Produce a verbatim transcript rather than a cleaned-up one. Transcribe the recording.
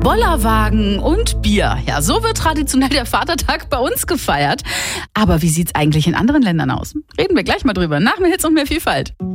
Bollerwagen und Bier. Ja, so wird traditionell der Vatertag bei uns gefeiert. Aber wie sieht's eigentlich in anderen Ländern aus? Reden wir gleich mal drüber. Nach mehr Hits und mehr Vielfalt.